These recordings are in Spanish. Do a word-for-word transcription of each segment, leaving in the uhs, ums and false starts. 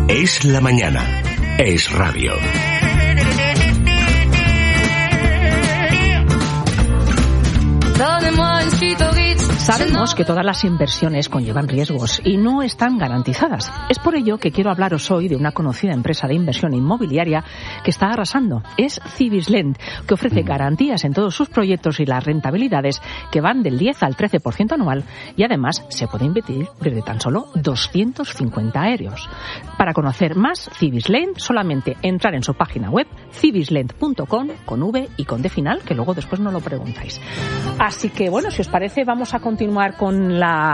Es la mañana. Es radio. Sabemos que todas las inversiones conllevan riesgos y no están garantizadas. Es por ello que quiero hablaros hoy de una conocida empresa de inversión inmobiliaria que está arrasando. Es Cibislend, que ofrece garantías en todos sus proyectos y las rentabilidades que van del diez al trece por ciento anual, y además se puede invertir desde tan solo doscientos cincuenta euros. Para conocer más Cibislend, solamente entrar en su página web cibislend punto com con V y con D final, que luego después no lo preguntáis. Así que bueno, si os parece, vamos a continuar con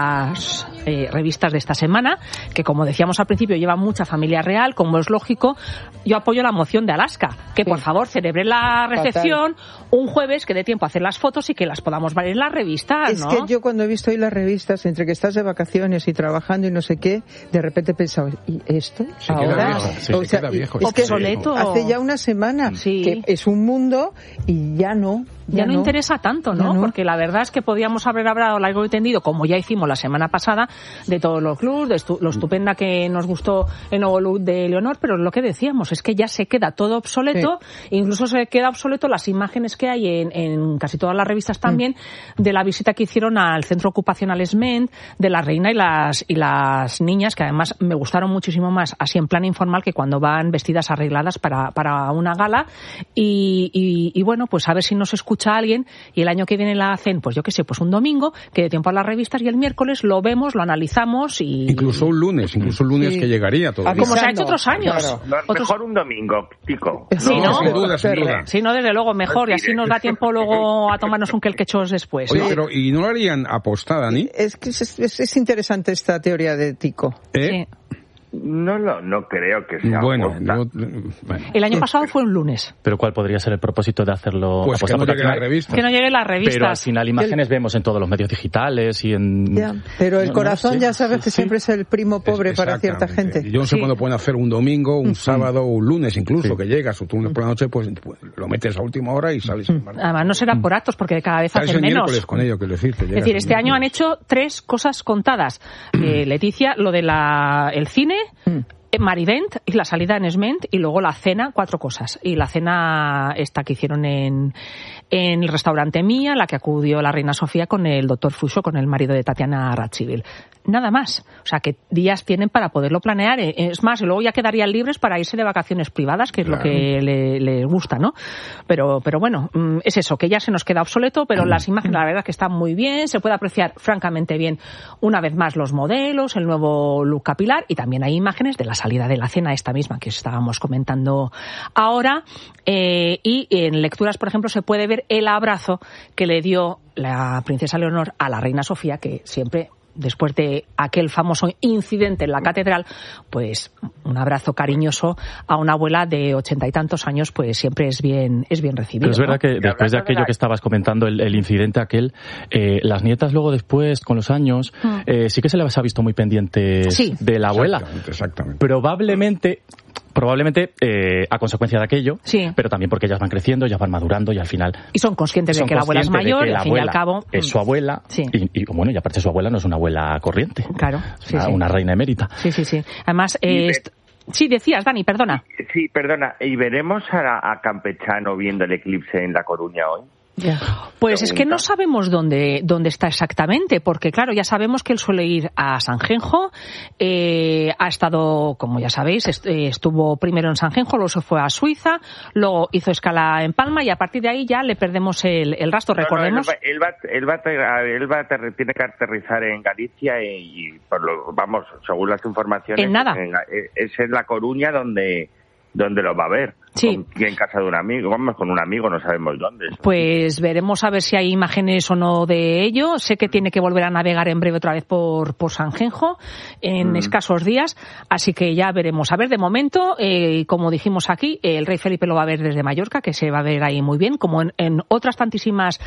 las eh, revistas de esta semana, que como decíamos al principio lleva mucha familia real, como es lógico. Yo apoyo la moción de Alaska, que sí, por favor celebre la recepción Fatal. un jueves, que dé tiempo a hacer las fotos y que las podamos ver en las revistas, es ¿no? que yo cuando he visto hoy las revistas, entre que estás de vacaciones y trabajando y no sé qué, de repente he pensado, ¿y esto? Se ahora queda viejo, sí, o se sea, queda viejo. Es que obsoleto. Hace ya una semana sí. que es un mundo y ya no. Ya, ya no, no interesa tanto, ¿no? no. Porque la verdad es que podíamos haber hablado largo y tendido, como ya hicimos la semana pasada, de todos los clubs, de estu- lo estupenda que nos gustó el nuevo look de Leonor, pero lo que decíamos es que ya se queda todo obsoleto, sí. Incluso se queda obsoleto las imágenes que hay en, en casi todas las revistas también, mm. de la visita que hicieron al centro ocupacional Esment, de la reina y las y las niñas, que además me gustaron muchísimo más así en plan informal que cuando van vestidas arregladas para, para una gala, y, y, y bueno, pues a ver si nos escucha a alguien y el año que viene la hacen, pues yo qué sé, pues un domingo, que dé tiempo a las revistas, y el miércoles lo vemos, lo analizamos y... Incluso un lunes, incluso un lunes sí. que llegaría todavía. Como se ha hecho otros años. Claro. No, otros... Mejor un domingo, Tico. Sí, no, ¿no? Sin duda, sin duda. Sí, no, desde luego, mejor, y así nos da tiempo luego a tomarnos un quelquechos después. Oye, pero ¿y no lo harían apostada, ni? Es que es, es, es interesante esta teoría de Tico. ¿Eh? Sí. No, no, no creo que sea. Bueno, no, bueno, el año pasado fue un lunes. Pero ¿cuál podría ser el propósito de hacerlo? Pues que no llegue la revista. Que no llegue la revista. Pero al final imágenes el... vemos en todos los medios digitales y en... Ya, pero el no, corazón no sé. ya sabes que sí. siempre es el primo pobre es, para cierta gente. Yo no sé sí. cuándo pueden hacer un domingo, un sábado o un lunes incluso, sí. que llegas o tú lunes por la noche, pues, pues lo metes a última hora y sales. Mm. Además no será por actos, porque cada vez hacen menos. Con ello, que decirte, es decir, este año han hecho tres cosas contadas. eh, Leticia, lo de la el cine... Mm. Marivent y la salida en Esment, y luego la cena, cuatro cosas. Y la cena esta que hicieron en, en el restaurante Mía, la que acudió la reina Sofía con el doctor Fuso, con el marido de Tatiana Ratchivil. Nada más. O sea, que días tienen para poderlo planear. Es más, y luego ya quedarían libres para irse de vacaciones privadas, que es claro. lo que les le gusta, ¿no? Pero, pero bueno, es eso, que ya se nos queda obsoleto, pero las imágenes, la verdad, que están muy bien. Se puede apreciar francamente bien, una vez más, los modelos, el nuevo look capilar, y también hay imágenes de la salida de la cena, esta misma que estábamos comentando ahora, eh, y en lecturas, por ejemplo, se puede ver el abrazo que le dio la princesa Leonor a la reina Sofía, que siempre, después de aquel famoso incidente en la catedral, pues un abrazo cariñoso a una abuela de ochenta y tantos años, pues siempre es bien es bien recibido. Pero es verdad, ¿no? Que después de aquello de la... que estabas comentando, el, el incidente aquel, eh, las nietas luego después, con los años, mm. eh, sí que se les ha visto muy pendientes sí. de la abuela. Exactamente, exactamente. Probablemente... Probablemente eh, a consecuencia de aquello, sí. pero también porque ellas van creciendo, ellas van madurando y al final... Y son conscientes son de que la abuela es mayor, y al fin y al cabo... es su abuela, sí. y, y bueno, y aparte su abuela no es una abuela corriente. Claro. Es sí, una, sí. una reina emérita. Sí, sí, sí. Además, eh, est- sí, decías, Dani, perdona. Sí, perdona. ¿Y veremos a, a Campechano viendo el eclipse en La Coruña hoy? Yeah. Pues es que no sabemos dónde dónde está exactamente, porque claro, ya sabemos que él suele ir a Sanjenjo, eh, ha estado, como ya sabéis, est- estuvo primero en Sanjenjo, luego se fue a Suiza, luego hizo escala en Palma, y a partir de ahí ya le perdemos el, el rastro. No, Recordemos... No, él va, él va, él va, él va a ter- tiene que aterrizar en Galicia y, y por lo, vamos, según las informaciones, en nada. En, es en La Coruña donde donde lo va a ver. Sí. Con, en casa de un amigo, vamos con un amigo, no sabemos dónde. Pues veremos a ver si hay imágenes o no de ello. Sé que tiene que volver a navegar en breve otra vez por, por Sanjenjo en mm. escasos días, así que ya veremos. A ver, de momento, eh, como dijimos aquí, el rey Felipe lo va a ver desde Mallorca, que se va a ver ahí muy bien, como en, en otras tantísimas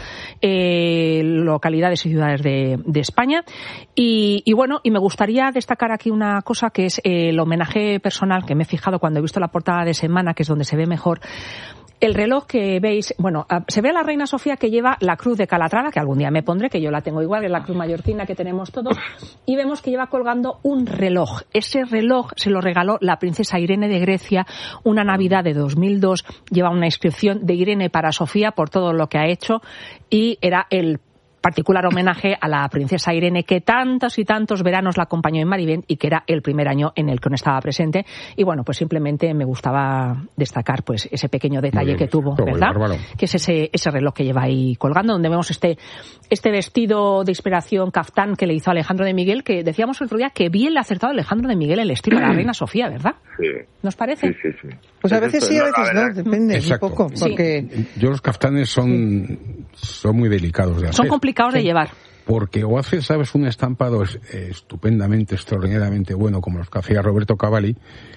eh, localidades y ciudades de, de España. Y, y bueno, y me gustaría destacar aquí una cosa, que es eh, el homenaje personal que me he fijado cuando he visto la portada de Semana, que es donde se ve mejor. El reloj que veis, bueno, se ve a la reina Sofía que lleva la cruz de Calatrava, que algún día me pondré, que yo la tengo igual, es la cruz mallorquina que tenemos todos, y vemos que lleva colgando un reloj. Ese reloj se lo regaló la princesa Irene de Grecia una Navidad de dos mil dos, lleva una inscripción de Irene para Sofía por todo lo que ha hecho, y era el particular homenaje a la princesa Irene, que tantos y tantos veranos la acompañó en Marivent y que era el primer año en el que no estaba presente. Y bueno, pues simplemente me gustaba destacar pues ese pequeño detalle que tuvo, ¿verdad? Que es ese, ese reloj que lleva ahí colgando, donde vemos este, este vestido de inspiración caftán que le hizo Alejandro de Miguel, que decíamos el otro día que bien le ha acertado Alejandro de Miguel el estilo a la reina Sofía, ¿verdad? Sí. ¿Nos parece? Sí, sí, sí. Pues a veces sí, a veces no, depende Exacto. un poco. Porque... Sí. Yo los caftanes son, son muy delicados de hacer. Son complicados de llevar. Porque o haces, sabes, un estampado estupendamente, extraordinariamente bueno, como los que hacía Roberto Cavalli,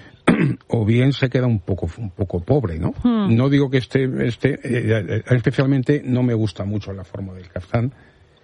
o bien se queda un poco un poco pobre, ¿no? Hmm. No digo que este, este eh, especialmente no me gusta mucho la forma del caftán,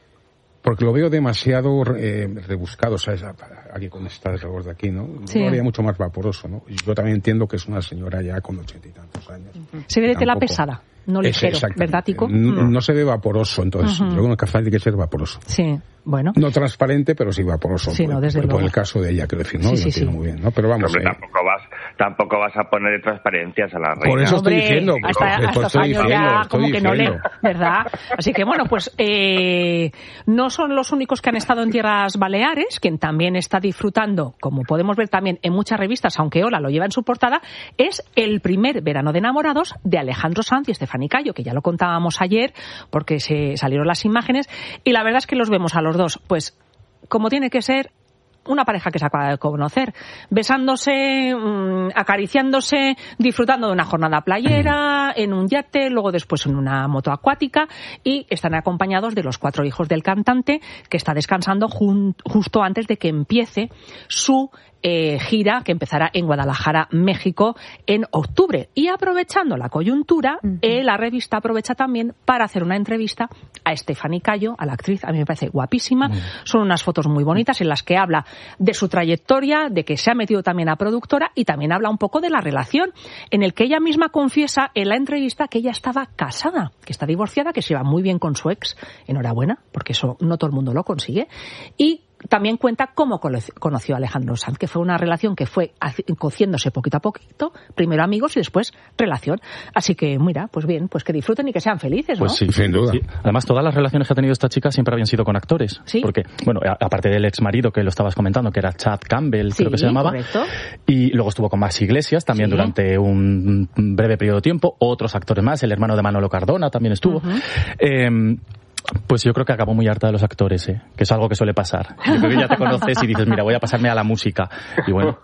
porque lo veo demasiado eh, rebuscado, ¿sabes? Aquí con estas rebos de aquí, ¿no? Sí. Lo haría mucho más vaporoso, ¿no? Y yo también entiendo que es una señora ya con ochenta y tantos años. Uh-huh. Se ve de tela pesada, no ligero, ¿verdad, Tico? No, no se ve vaporoso, entonces uh-huh. yo creo que el café tiene que ser vaporoso. Sí, bueno. No transparente, pero sí vaporoso. Sí, por, no, desde por, luego. por el caso de ella, quiero decir, ¿no? Sí, sí, sí. Muy bien, ¿no? Pero vamos. Hombre, eh, tampoco vas, tampoco vas a poner transparencias a la reina. Por eso Hombre, estoy diciendo. Hasta, hasta hasta estoy años diciendo, ya estoy como que no diciendo. le, ¿verdad? Así que bueno, pues eh, no son los únicos que han estado en tierras Baleares, quien también está disfrutando, como podemos ver también en muchas revistas, aunque Hola lo lleva en su portada, es el primer verano de enamorados de Alejandro Sanz y Estefanía Cayo, que ya lo contábamos ayer, porque se salieron las imágenes, y la verdad es que los vemos a los dos, pues como tiene que ser, una pareja que se acaba de conocer, besándose, mmm, acariciándose, disfrutando de una jornada playera, en un yate, luego después en una moto acuática, y están acompañados de los cuatro hijos del cantante, que está descansando jun- justo antes de que empiece su eh, gira, que empezará en Guadalajara, México, en octubre. Y aprovechando la coyuntura, uh-huh. eh, la revista aprovecha también para hacer una entrevista a Estefanía Cayo, a la actriz, a mí me parece guapísima. Uh-huh. Son unas fotos muy bonitas en las que habla de su trayectoria, de que se ha metido también a productora, y también habla un poco de la relación, en el que ella misma confiesa en la entrevista que ella estaba casada, que está divorciada, que se lleva muy bien con su ex. Enhorabuena, porque eso no todo el mundo lo consigue. Y también cuenta cómo conoció a Alejandro Sanz, que fue una relación que fue cociéndose poquito a poquito, primero amigos y después relación. Así que, mira, pues bien, pues que disfruten y que sean felices, ¿no? Pues sí, sin duda. Sí. Además, todas las relaciones que ha tenido esta chica siempre habían sido con actores. Sí. Porque, bueno, aparte del ex marido que lo estabas comentando, que era Chad Campbell, sí, creo que se llamaba. Correcto. Y luego estuvo con Max Iglesias también sí. durante un breve periodo de tiempo. Otros actores más, el hermano de Manolo Cardona también estuvo. Uh-huh. Eh, Pues yo creo que acabó muy harta de los actores, ¿eh? Que es algo que suele pasar. Yo creo que ya te conoces y dices, mira, voy a pasarme a la música. Y bueno.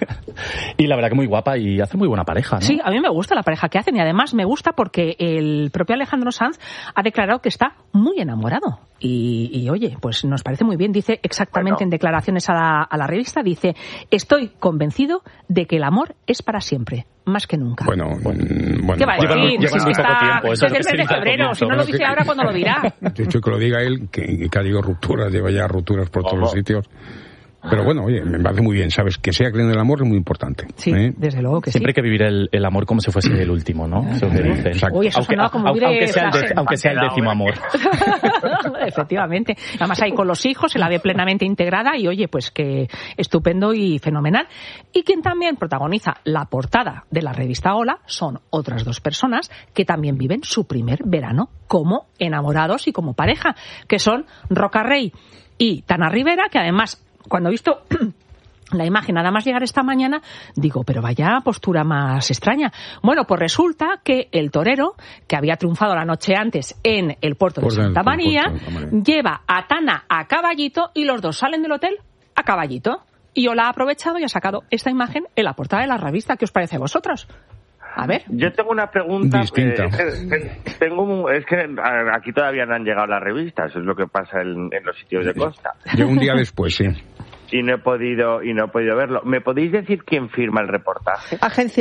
Y la verdad que muy guapa y hace muy buena pareja, ¿no? Sí, a mí me gusta la pareja que hacen, y además me gusta porque el propio Alejandro Sanz ha declarado que está muy enamorado. Y, y oye, pues nos parece muy bien. Dice exactamente bueno. en declaraciones a la, a la revista, dice, estoy convencido de que el amor es para siempre, más que nunca. Bueno, bueno. ¿Qué va a decir? Lleva, lleva muy poco tiempo. Eso desde el mes de febrero, si no lo dice ahora, ¿cuándo lo dirá? Yo hecho que lo diga él, que, que ha habido rupturas, lleva ya rupturas por todos los sitios. Pero bueno, oye, me parece muy bien, ¿sabes? Que sea creen en el amor es muy importante. Sí, ¿eh? Desde luego que Siempre sí. hay que vivir el, el amor como si fuese el último, ¿no? Eso que dicen. Uy, eso aunque, como aunque, aunque, sea el de, aunque sea el décimo amor. Efectivamente. Además ahí con los hijos se la ve plenamente integrada y oye, pues que estupendo y fenomenal. Y quien también protagoniza la portada de la revista Hola son otras dos personas que también viven su primer verano como enamorados y como pareja, que son Roca Rey y Tana Rivera, que además, cuando he visto la imagen nada más llegar esta mañana, digo, pero vaya postura más extraña. Bueno, pues resulta que el torero, que había triunfado la noche antes en el puerto de Santa María, lleva a Tana a caballito y los dos salen del hotel a caballito. Y yo la he aprovechado y ha sacado esta imagen en la portada de la revista. ¿Qué os parece a vosotros? A ver. Yo tengo una pregunta. Distinta. Eh, tengo un, es que aquí todavía no han llegado las revistas, eso es lo que pasa en, en los sitios de costa. Yo un día después, sí. Y no he podido y no he podido verlo. ¿Me podéis decir quién firma el reportaje? Agencia